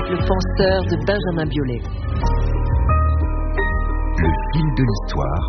le penseur de Benjamin Biolay. Le fil de l'histoire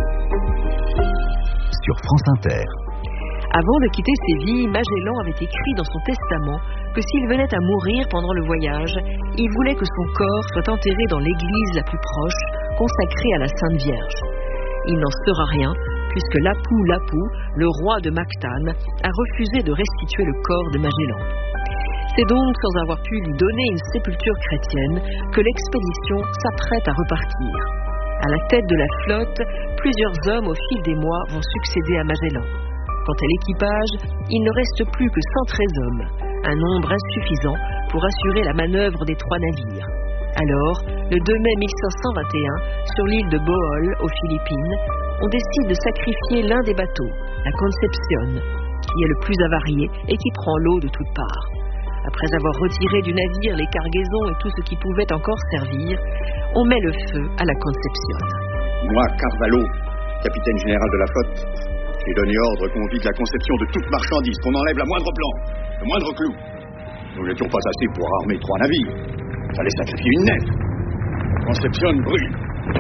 sur France Inter. Avant de quitter Séville, Magellan avait écrit dans son testament que s'il venait à mourir pendant le voyage, il voulait que son corps soit enterré dans l'église la plus proche, consacrée à la Sainte Vierge. Il n'en sera rien, puisque Lapou, le roi de Mactane, a refusé de restituer le corps de Magellan. C'est donc sans avoir pu lui donner une sépulture chrétienne que l'expédition s'apprête à repartir. À la tête de la flotte, plusieurs hommes au fil des mois vont succéder à Magellan. Quant à l'équipage, il ne reste plus que 113 hommes, un nombre insuffisant pour assurer la manœuvre des 3 navires. Alors, le 2 mai 1521, sur l'île de Bohol, aux Philippines, on décide de sacrifier l'un des bateaux, la Concepción, qui est le plus avarié et qui prend l'eau de toutes parts. Après avoir retiré du navire les cargaisons et tout ce qui pouvait encore servir, on met le feu à la Concepción. Moi, Carvalho, capitaine général de la flotte, j'ai donné ordre qu'on vide la Concepción de toute marchandise, qu'on enlève la moindre planche, le moindre clou. Nous n'étions pas assez pour armer 3 navires. Fallait sacrifier une nef. La Concepción brûle.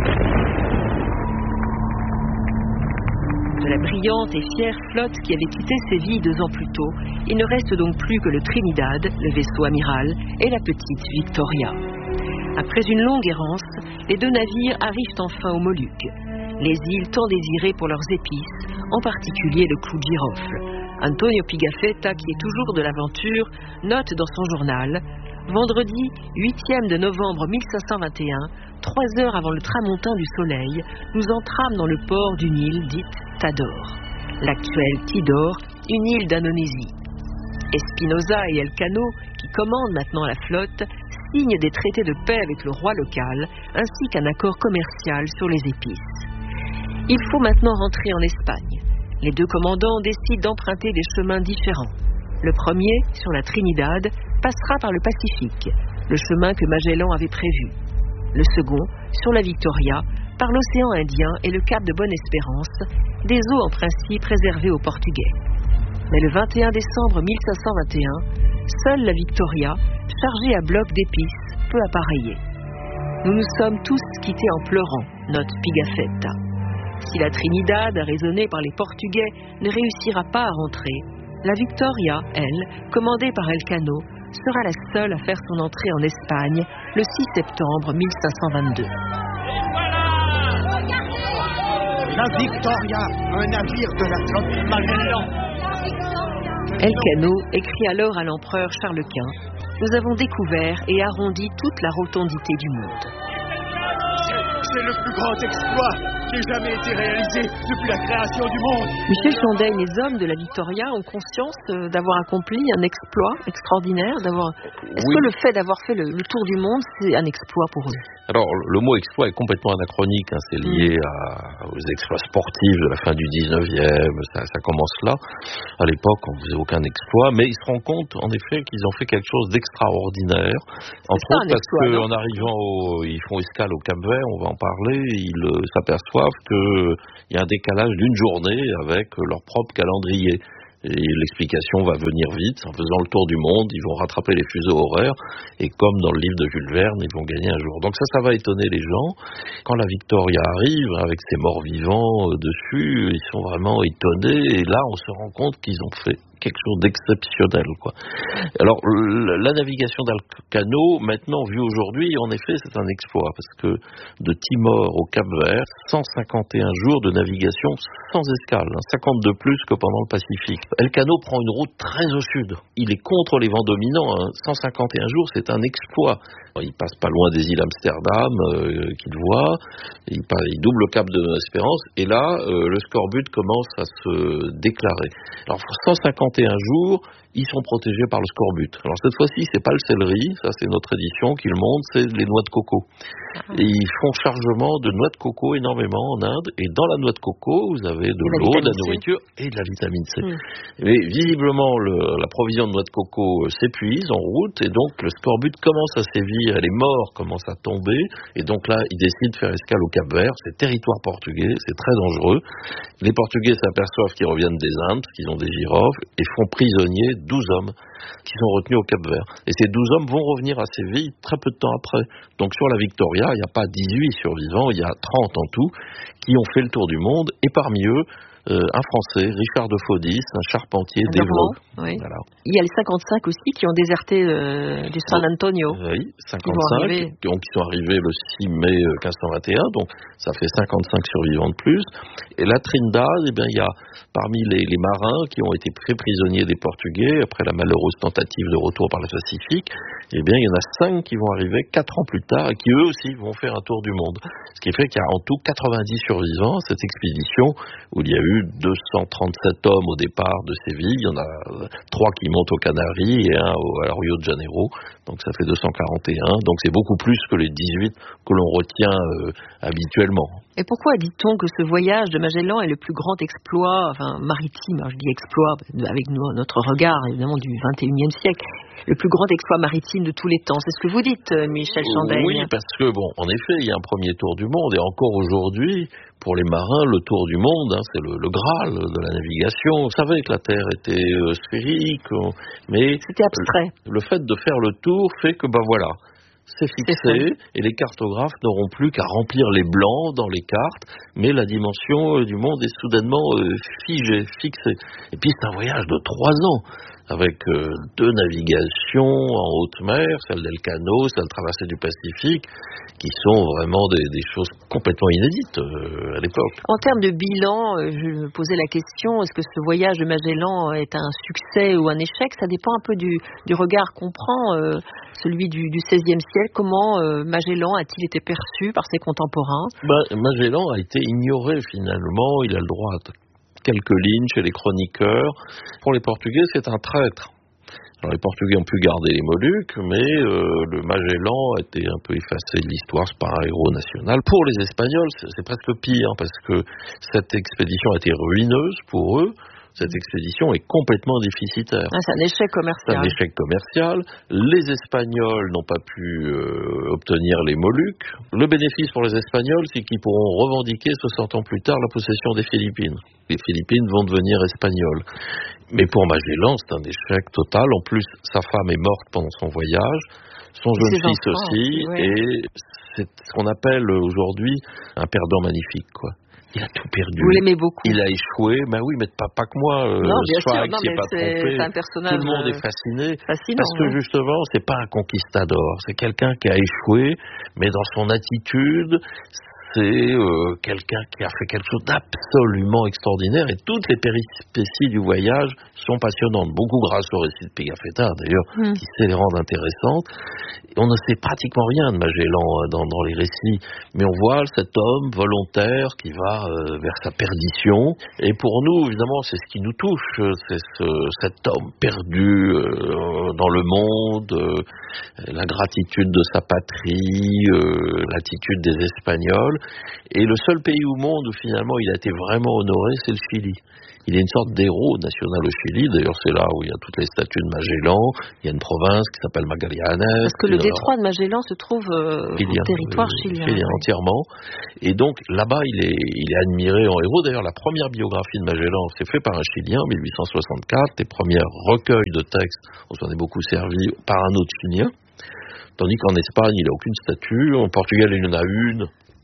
De la brillante et fière flotte qui avait quitté Séville 2 ans plus tôt, il ne reste donc plus que le Trinidad, le vaisseau amiral, et la petite Victoria. Après une longue errance, les 2 navires arrivent enfin aux Moluques, les îles tant désirées pour leurs épices, en particulier le clou de girofle. Antonio Pigafetta, qui est toujours de l'aventure, note dans son journal: vendredi 8e de novembre 1521, 3 heures avant le tramontin du soleil, nous entrâmes dans le port d'une île dite Tador, l'actuelle Tidor, une île d'Indonésie. Espinosa et Elcano, qui commandent maintenant la flotte, signent des traités de paix avec le roi local, ainsi qu'un accord commercial sur les épices. Il faut maintenant rentrer en Espagne. Les 2 commandants décident d'emprunter des chemins différents. Le premier, sur la Trinidad, passera par le Pacifique, le chemin que Magellan avait prévu. Le second, sur la Victoria, par l'océan Indien et le cap de Bonne-Espérance, des eaux en principe réservées aux Portugais. Mais le 21 décembre 1521, seule la Victoria, chargée à bloc d'épices, peut appareiller. Nous nous sommes tous quittés en pleurant, note Pigafetta. Si la Trinidad, raisonnée par les Portugais, ne réussira pas à rentrer, la Victoria, elle, commandée par Elcano, sera la seule à faire son entrée en Espagne le 6 septembre 1522. La Victoria, un navire de la flotte Magellan. Elcano écrit alors à l'empereur Charles Quint: nous avons découvert et arrondi toute la rotondité du monde. C'est le plus grand exploit qui ait jamais été réalisé depuis la création du monde. Michel Chandaigne, les hommes de la Victoria ont conscience d'avoir accompli un exploit extraordinaire, Est-ce que le fait d'avoir fait le tour du monde, c'est un exploit pour eux? Alors, le mot exploit est complètement anachronique, c'est lié aux exploits sportifs de la fin du 19e, ça commence là. À l'époque, on ne faisait aucun exploit, mais ils se rendent compte, en effet, qu'ils ont fait quelque chose d'extraordinaire. Entre autres, parce qu'en arrivant, ils font escale au Cap-Vert, on va en parler, ils s'aperçoivent qu'il y a un décalage d'une journée avec leur propre calendrier. Et l'explication va venir vite. En faisant le tour du monde, ils vont rattraper les fuseaux horaires et comme dans le livre de Jules Verne, ils vont gagner un jour. Donc ça va étonner les gens. Quand la Victoria arrive, avec ses morts vivants dessus, ils sont vraiment étonnés et là on se rend compte qu'ils ont fait quelque chose d'exceptionnel, quoi. Alors, la navigation d'Elcano, maintenant vue aujourd'hui, en effet, c'est un exploit, parce que de Timor au Cap-Vert, 151 jours de navigation sans escale, 52 plus que pendant le Pacifique. Elcano prend une route très au sud. Il est contre les vents dominants, 151 jours, c'est un exploit. Il passe pas loin des îles Amsterdam qu'il voit, il double le cap de Espérance, et là, le scorbut commence à se déclarer. Alors, 151 jours, ils sont protégés par le scorbut. Alors cette fois-ci, c'est pas le céleri, ça c'est notre édition qui le montre, c'est les noix de coco. Et ils font chargement de noix de coco énormément en Inde, et dans la noix de coco, vous avez de l'eau, de la nourriture et de la vitamine C. Mais visiblement, la provision de noix de coco s'épuise en route, et donc le scorbut commence à sévir, et les morts commencent à tomber, et donc là, ils décident de faire escale au Cap-Vert, c'est territoire portugais, c'est très dangereux. Les Portugais s'aperçoivent qu'ils reviennent des Indes, parce qu'ils ont des girofles, et font prisonniers 12 hommes qui sont retenus au Cap-Vert. Et ces 12 hommes vont revenir à Séville très peu de temps après. Donc sur la Victoria, il n'y a pas 18 survivants, il y a 30 en tout, qui ont fait le tour du monde, et parmi eux, un Français, Richard de Faudis, un charpentier d'Évreux. Oui. Voilà. Il y a les 55 aussi qui ont déserté du San Antonio. Oui, 55, qui sont arrivés le 6 mai 1521, donc ça fait 55 survivants de plus. Et la Trinidad, eh bien, il y a parmi les marins qui ont été faits prisonniers des Portugais, après la malheureuse tentative de retour par le Pacifique, eh bien, il y en a 5 qui vont arriver 4 ans plus tard et qui eux aussi vont faire un tour du monde. Ce qui fait qu'il y a en tout 90 survivants à cette expédition où il y a eu 237 hommes au départ de Séville. Il y en a 3 qui montent aux Canaries et 1 à Rio de Janeiro. Donc ça fait 241. Donc c'est beaucoup plus que les 18 que l'on retient habituellement. Et pourquoi dit-on que ce voyage de Magellan est le plus grand exploit maritime, alors je dis exploit avec notre regard évidemment du 21e siècle, le plus grand exploit maritime de tous les temps? C'est ce que vous dites, Michel Chandaigne. Oui, parce que en effet, il y a un premier tour du monde, et encore aujourd'hui, pour les marins, le tour du monde, c'est le Graal de la navigation. On savait que la Terre était sphérique, mais c'était abstrait. Le fait de faire le tour fait que, voilà, c'est fixé, et les cartographes n'auront plus qu'à remplir les blancs dans les cartes, mais la dimension du monde est soudainement figée, fixée. Et puis c'est un voyage de 3 ans, avec 2 navigations en haute mer, celle d'Elcano, celle traversée du Pacifique, qui sont vraiment des choses complètement inédites à l'époque. En termes de bilan, je me posais la question, est-ce que ce voyage de Magellan est un succès ou un échec? Ça dépend un peu du regard qu'on prend, celui du XVIe siècle. Comment Magellan a-t-il été perçu par ses contemporains? Magellan a été ignoré finalement, il a le droit à quelques lignes chez les chroniqueurs. Pour les Portugais, c'est un traître. Alors les Portugais ont pu garder les Moluques, mais le Magellan a été un peu effacé de l'histoire, c'est pas un héros national. Pour les Espagnols, c'est presque pire, parce que cette expédition a été ruineuse pour eux. Cette expédition est complètement déficitaire. C'est un échec commercial. C'est un échec commercial. Les Espagnols n'ont pas pu obtenir les Moluques. Le bénéfice pour les Espagnols, c'est qu'ils pourront revendiquer 60 ans plus tard la possession des Philippines. Les Philippines vont devenir espagnoles. Mais pour Magellan, c'est un échec total. En plus, sa femme est morte pendant son voyage, son jeune fils aussi, et c'est ce qu'on appelle aujourd'hui un perdant magnifique, quoi. Il a tout perdu. Vous l'aimez beaucoup. Il a échoué. Oui, mais pas que moi. Strike, c'est pas trompé. C'est un personnage. Tout le monde est fascinant, parce que justement, c'est pas un conquistador. C'est quelqu'un qui a échoué, mais dans son attitude, c'est quelqu'un qui a fait quelque chose d'absolument extraordinaire, et toutes les péripéties du voyage sont passionnantes, beaucoup grâce au récit de Pigafetta d'ailleurs, qui sait les rendre intéressantes. On ne sait pratiquement rien de Magellan dans les récits, mais on voit cet homme volontaire qui va vers sa perdition, et pour nous évidemment c'est ce qui nous touche, c'est cet homme perdu dans le monde, la gratitude de sa patrie, l'attitude des Espagnols. Et le seul pays au monde où finalement il a été vraiment honoré, c'est le Chili. Il est une sorte d'héros national au Chili. D'ailleurs, c'est là où il y a toutes les statues de Magellan. Il y a une province qui s'appelle Magallanes. Parce que le détroit de Magellan se trouve au territoire chilien. Entièrement. Et donc, là-bas, il est admiré en héros. D'ailleurs, la première biographie de Magellan, c'est fait par un Chilien en 1864. Les premiers recueils de textes, on s'en est beaucoup servi par un autre Chilien. Tandis qu'en Espagne, il n'a aucune statue. En Portugal, il y en a une.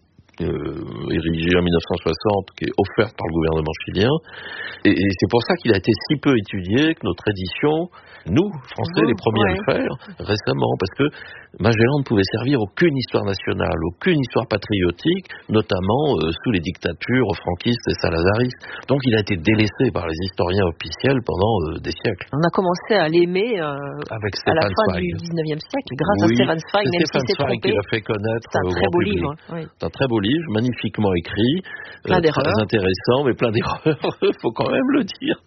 Érigée en 1960, qui est offerte par le gouvernement chilien, et c'est pour ça qu'il a été si peu étudié que notre édition, nous, Français, les premiers à le faire, récemment, parce que Magellan ne pouvait servir aucune histoire nationale, aucune histoire patriotique, notamment sous les dictatures franquistes et salazaristes. Donc il a été délaissé par les historiens officiels pendant des siècles. On a commencé à l'aimer avec à la fin du 19e siècle, grâce à Stefan Zweig, même s'il s'est trompé. Qui l'a fait connaître c'est un très beau livre. C'est un très beau livre, magnifiquement écrit, plein d'erreurs. Très intéressant, mais plein d'erreurs, il faut quand même le dire.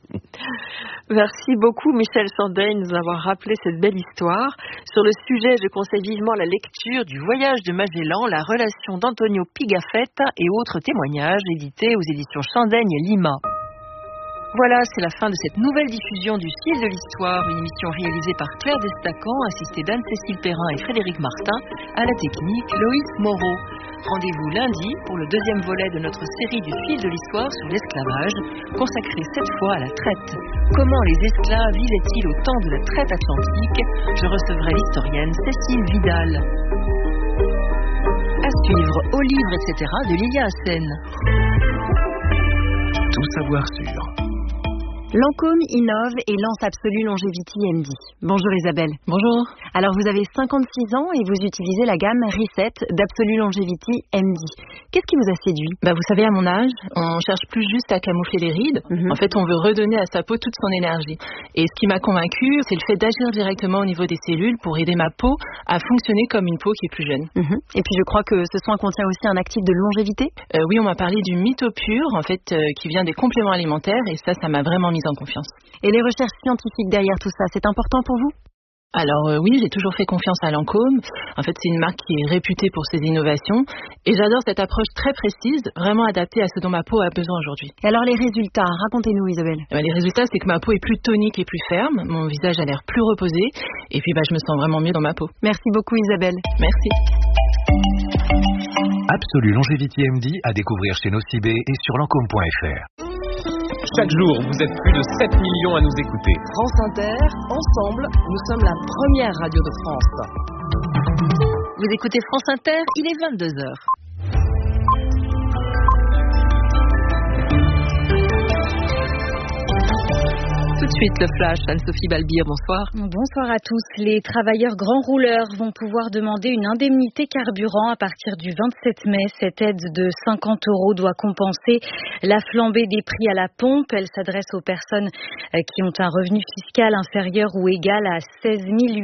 Merci beaucoup Michel Chandaigne de nous avoir rappelé cette belle histoire. Sur le sujet, je conseille vivement la lecture du Voyage de Magellan, la relation d'Antonio Pigafetta et autres témoignages, édités aux éditions Chandaigne Lima. Voilà, c'est la fin de cette nouvelle diffusion du Fil de l'Histoire, une émission réalisée par Claire Destacan, assistée d'Anne-Cécile Perrin et Frédéric Martin, à la technique Loïs Moreau. Rendez-vous lundi pour le deuxième volet de notre série du fil de l'histoire sur l'esclavage, consacré cette fois à la traite. Comment les esclaves vivaient-ils au temps de la traite atlantique? Je recevrai l'historienne Cécile Vidal. À suivre Au livre, etc. de Lilia Hassen. Tout savoir sur. Lancôme innove et lance Absolue Longevity MD. Bonjour Isabelle. Bonjour. Alors vous avez 56 ans et vous utilisez la gamme Reset d'Absolue Longevity MD. Qu'est-ce qui vous a séduit? Vous savez, à mon âge, on cherche plus juste à camoufler les rides. En fait, on veut redonner à sa peau toute son énergie. Et ce qui m'a convaincue, c'est le fait d'agir directement au niveau des cellules pour aider ma peau à fonctionner comme une peau qui est plus jeune. Et puis je crois que ce soin contient aussi un actif de longévité. Oui, on m'a parlé du MitoPure, en fait, qui vient des compléments alimentaires, et ça m'a vraiment mise en confiance. Et les recherches scientifiques derrière tout ça, c'est important pour vous? Alors oui, j'ai toujours fait confiance à Lancôme. En fait, c'est une marque qui est réputée pour ses innovations. Et j'adore cette approche très précise, vraiment adaptée à ce dont ma peau a besoin aujourd'hui. Et alors les résultats, racontez-nous Isabelle. Les résultats, c'est que ma peau est plus tonique et plus ferme. Mon visage a l'air plus reposé. Et puis je me sens vraiment mieux dans ma peau. Merci beaucoup Isabelle. Merci. Absolue Longevity MD à découvrir chez Nocibé et sur lancôme.fr. Chaque jour, vous êtes plus de 7 millions à nous écouter. France Inter, ensemble, nous sommes la première radio de France. Vous écoutez France Inter, il est 22h. Tout de suite, le flash. Anne-Sophie Balbir, bonsoir. Bonsoir à tous. Les travailleurs grands rouleurs vont pouvoir demander une indemnité carburant à partir du 27 mai. Cette aide de 50 € doit compenser la flambée des prix à la pompe. Elle s'adresse aux personnes qui ont un revenu fiscal inférieur ou égal à 16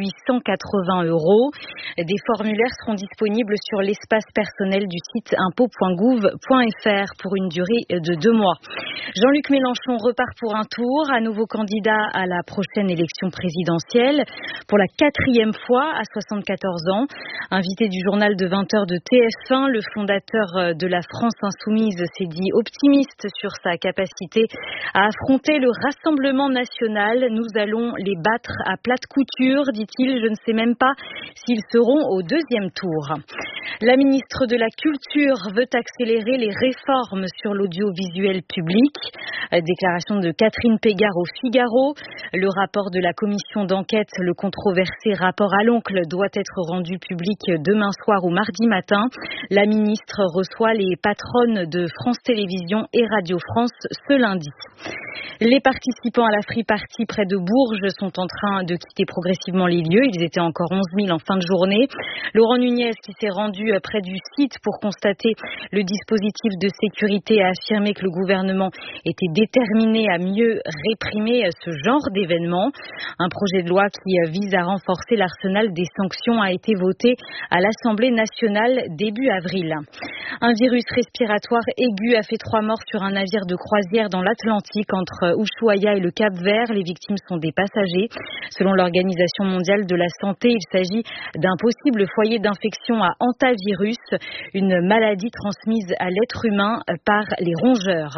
880 €. Des formulaires seront disponibles sur l'espace personnel du site impôts.gouv.fr pour une durée de 2 mois. Jean-Luc Mélenchon repart pour un tour, à nouveau candidat à la prochaine élection présidentielle pour la 4e fois à 74 ans. Invité du journal de 20h de TF1, le fondateur de la France Insoumise s'est dit optimiste sur sa capacité à affronter le Rassemblement national. Nous allons les battre à plate couture, dit-il. Je ne sais même pas s'ils seront au 2e tour. La ministre de la Culture veut accélérer les réformes sur l'audiovisuel public. Déclaration de Catherine Pégard au Figaro. Le rapport de la commission d'enquête, le controversé rapport à l'oncle, doit être rendu public demain soir ou mardi matin. La ministre reçoit les patronnes de France Télévisions et Radio France ce lundi. Les participants à la Free Party près de Bourges sont en train de quitter progressivement les lieux. Ils étaient encore 11 000 en fin de journée. Laurent Nunez, qui s'est rendu près du site pour constater le dispositif de sécurité, a affirmé que le gouvernement était déterminé à mieux réprimer ce genre d'événements. Un projet de loi qui vise à renforcer l'arsenal des sanctions a été voté à l'Assemblée nationale début avril. Un virus respiratoire aigu a fait 3 morts sur un navire de croisière dans l'Atlantique entre Ushuaia et le Cap-Vert. Les victimes sont des passagers. Selon l'Organisation mondiale de la santé, il s'agit d'un possible foyer d'infection à hantavirus, une maladie transmise à l'être humain par les rongeurs.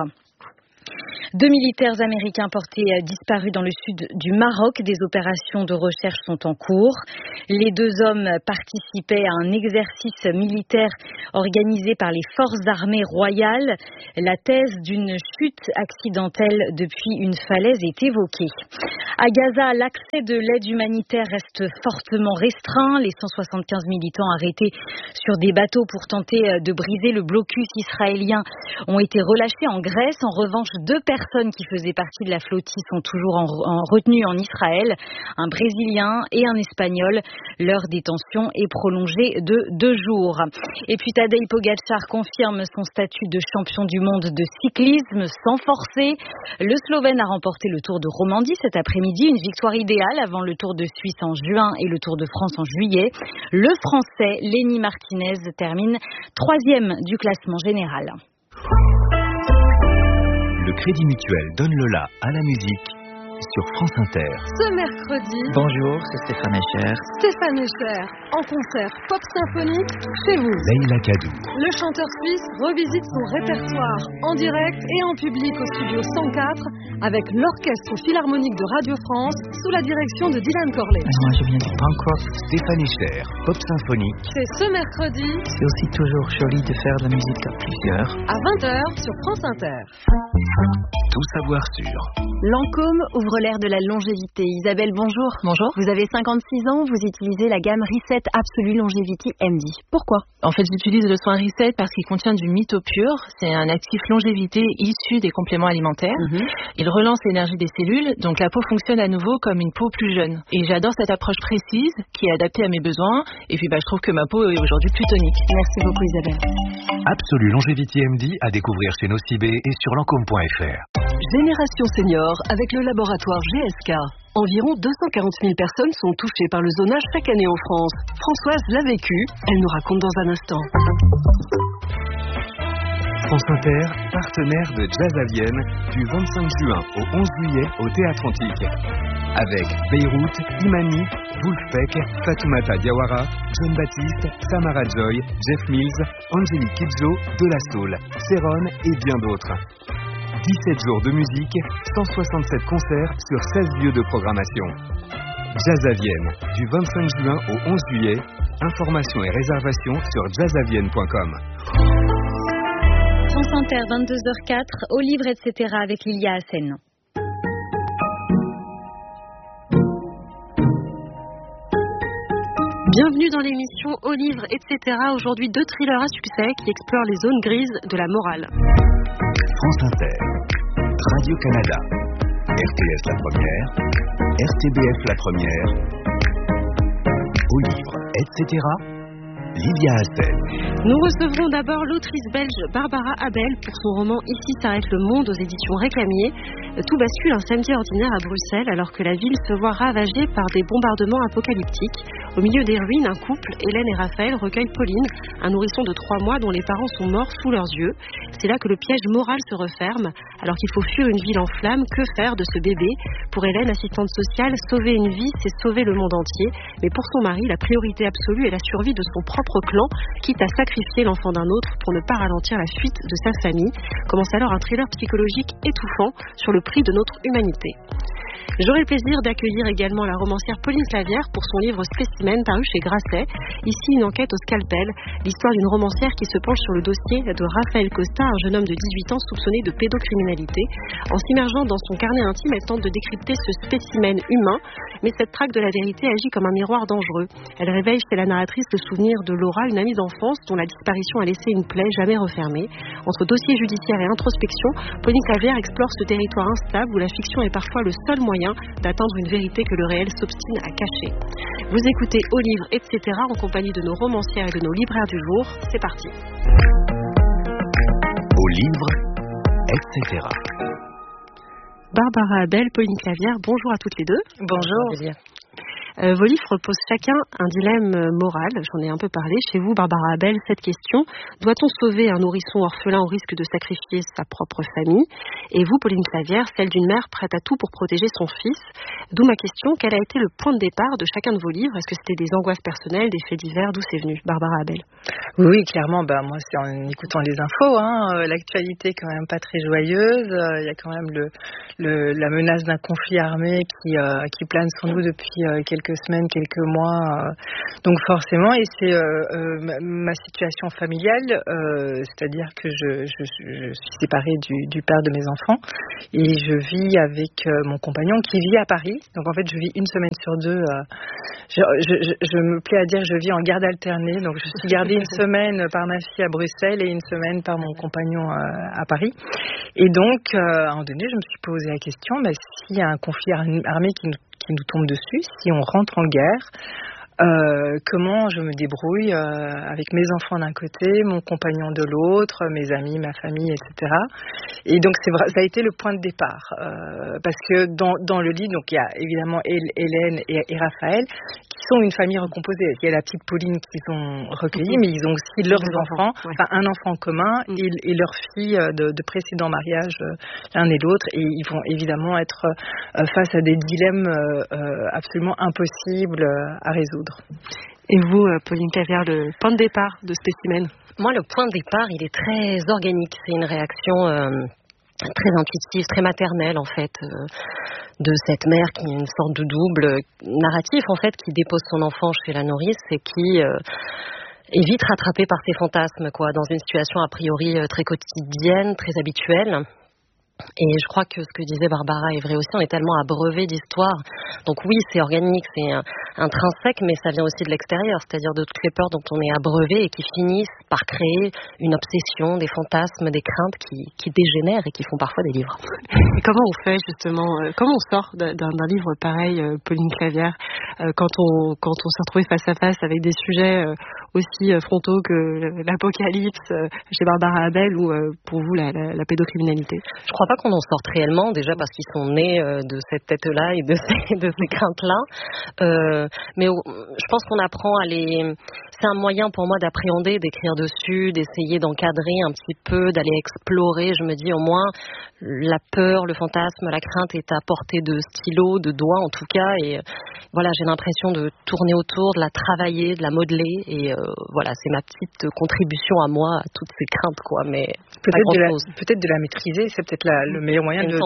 2 militaires américains portés disparus dans le sud du Maroc. Des opérations de recherche sont en cours. Les 2 hommes participaient à un exercice militaire organisé par les forces armées royales. La thèse d'une chute accidentelle depuis une falaise est évoquée. À Gaza, l'accès de l'aide humanitaire reste fortement restreint. Les 175 militants arrêtés sur des bateaux pour tenter de briser le blocus israélien ont été relâchés en Grèce. En revanche, 2 personnes qui faisaient partie de la flottille sont toujours en retenue en Israël, un Brésilien et un Espagnol. Leur détention est prolongée de 2 jours. Et puis Tadej Pogačar confirme son statut de champion du monde de cyclisme sans forcer. Le Slovène a remporté le Tour de Romandie cet après-midi, une victoire idéale avant le Tour de Suisse en juin et le Tour de France en juillet. Le Français Lenny Martinez termine 3e du classement général. Le Crédit Mutuel donne le la à la musique sur France Inter. Ce mercredi... Bonjour, c'est Stéphane Echer. Stéphane Echer, en concert pop symphonique chez vous. Leïla Kadou. Le chanteur suisse revisite son répertoire en direct et en public au studio 104 avec l'Orchestre Philharmonique de Radio France sous la direction de Dylan Corley. Moi, je viens de Bangkok. Stéphane Echer, pop symphonique. C'est ce mercredi. C'est aussi toujours joli de faire de la musique à plusieurs. À 20h sur France Inter. Tout savoir sur. Lancôme ouvre l'ère de la longévité. Isabelle, bonjour. Bonjour. Vous avez 56 ans, vous utilisez la gamme Reset Absolue Longevity MD. Pourquoi ? En fait, j'utilise le soin Reset parce qu'il contient du mytopure. C'est un actif longévité issu des compléments alimentaires. Il relance l'énergie des cellules, donc la peau fonctionne à nouveau comme une peau plus jeune. Et j'adore cette approche précise qui est adaptée à mes besoins. Et puis, je trouve que ma peau est aujourd'hui plus tonique. Merci beaucoup, Isabelle. Absolue Longevity MD à découvrir chez Nocibé et sur lancôme.fr. Génération Senior avec le laboratoire GSK. Environ 240 000 personnes sont touchées par le zonage chaque année en France. Françoise l'a vécu, elle nous raconte dans un instant. France Inter, partenaire de Jazz à Vienne, du 25 juin au 11 juillet au Théâtre Antique. Avec Beyrouth, Imani, Wolfpack, Fatoumata Diawara, John Baptiste, Samara Joy, Jeff Mills, Angélique Kidjo, De La Soul, Céron et bien d'autres. 17 jours de musique, 167 concerts sur 16 lieux de programmation. Jazz à Vienne, du 25 juin au 11 juillet. Informations et réservations sur jazzavienne.com. France Inter, 22h04, au livre, etc. avec Lilia Hassen. Bienvenue dans l'émission Au livre, etc. Aujourd'hui, 2 thrillers à succès qui explorent les zones grises de la morale. France Inter, Radio-Canada, RTS la première, RTBF la première, Au livre, etc. Lilia Hassen. Nous recevrons d'abord l'autrice belge Barbara Abel pour son roman Ici s'arrête le monde aux éditions Récamier. Tout bascule un samedi ordinaire à Bruxelles alors que la ville se voit ravagée par des bombardements apocalyptiques. Au milieu des ruines, un couple, Hélène et Raphaël, recueille Pauline, un nourrisson de 3 mois dont les parents sont morts sous leurs yeux. C'est là que le piège moral se referme. Alors qu'il faut fuir une ville en flammes, que faire de ce bébé ? Pour Hélène, assistante sociale, sauver une vie, c'est sauver le monde entier. Mais pour son mari, la priorité absolue est la survie de son propre clan, quitte à sacrifier l'enfant d'un autre pour ne pas ralentir la fuite de sa famille. Commence alors un thriller psychologique étouffant sur le prix de notre humanité. J'aurai le plaisir d'accueillir également la romancière Pauline Clavière pour son livre Spécimen paru chez Grasset. Ici, une enquête au scalpel, l'histoire d'une romancière qui se penche sur le dossier de Raphaël Costa, un jeune homme de 18 ans soupçonné de pédocriminalité. En s'immergeant dans son carnet intime, elle tente de décrypter ce spécimen humain, mais cette traque de la vérité agit comme un miroir dangereux. Elle réveille chez la narratrice le souvenir de Laura, une amie d'enfance dont la disparition a laissé une plaie jamais refermée. Entre dossier judiciaire et introspection, Pauline Clavière explore ce territoire instable où la fiction est parfois le seul moyen d'atteindre une vérité que le réel s'obstine à cacher. Vous écoutez Au livre, etc. en compagnie de nos romancières et de nos libraires du jour. C'est parti. Au livre, etc. Barbara Abel, Pauline Clavière, bonjour à toutes les deux. Bonjour. Vos livres posent chacun un dilemme moral, j'en ai un peu parlé. Chez vous, Barbara Abel, cette question, doit-on sauver un nourrisson orphelin au risque de sacrifier sa propre famille ? Et vous, Pauline Clavière, celle d'une mère prête à tout pour protéger son fils. D'où ma question, quel a été le point de départ de chacun de vos livres ? Est-ce que c'était des angoisses personnelles, des faits divers ? D'où c'est venu ? Barbara Abel. Oui, clairement, moi c'est en écoutant les infos, l'actualité est quand même pas très joyeuse, il y a quand même la menace d'un conflit armé qui plane sur nous depuis quelques semaines, quelques mois, donc forcément, et c'est ma situation familiale, c'est-à-dire que je suis séparée du père de mes enfants et je vis avec mon compagnon qui vit à Paris, donc en fait je vis une semaine sur deux, je me plais à dire que je vis en garde alternée, donc je suis gardée une semaine par ma fille à Bruxelles et une semaine par mon compagnon à Paris. Et donc, à un moment donné, je me suis posé la question, s'il y a un conflit armé qui nous tombe dessus, si on rentre en guerre, comment je me débrouille avec mes enfants d'un côté, mon compagnon de l'autre, mes amis, ma famille, etc. Et donc c'est vrai, ça a été le point de départ parce que dans le livre, donc il y a évidemment Hélène et Raphaël qui sont une famille recomposée. Il y a la petite Pauline qu'ils ont recueillie, mais ils ont aussi leurs enfants, enfin un enfant commun et leur fille de précédents mariages l'un et l'autre, et ils vont évidemment être face à des dilemmes absolument impossibles à résoudre. Et vous, Pauline Clavière, le point de départ de Spécimen? Moi, le point de départ, il est très organique. C'est une réaction très intuitive, très maternelle en fait, de cette mère qui est une sorte de double narratif en fait, qui dépose son enfant chez la nourrice et qui est vite rattrapée par ses fantasmes, quoi, dans une situation a priori très quotidienne, très habituelle. Et je crois que ce que disait Barbara est vrai aussi, on est tellement abreuvé d'histoires. Donc oui, c'est organique, c'est intrinsèque, mais ça vient aussi de l'extérieur, c'est-à-dire de toutes les peurs dont on est abreuvé et qui finissent par créer une obsession, des fantasmes, des craintes qui dégénèrent et qui font parfois des livres. Et comment on fait justement, comment on sort d'un livre pareil, Pauline Clavière, quand on se retrouve face à face avec des sujets aussi frontaux que l'apocalypse chez Barbara Abel ou pour vous la pédocriminalité? Je crois pas qu'on en sorte réellement, déjà parce qu'ils sont nés de cette tête-là et de ces craintes-là. Mais je pense qu'on apprend à les... C'est un moyen pour moi d'appréhender, d'écrire dessus, d'essayer d'encadrer un petit peu, d'aller explorer. Je me dis au moins la peur, le fantasme, la crainte est à portée de stylo, de doigt en tout cas. Et voilà, j'ai l'impression de tourner autour, de la travailler, de la modeler. Et voilà, c'est ma petite contribution à moi, à toutes ces craintes, quoi. Mais peut-être de la maîtriser, c'est peut-être le meilleur moyen de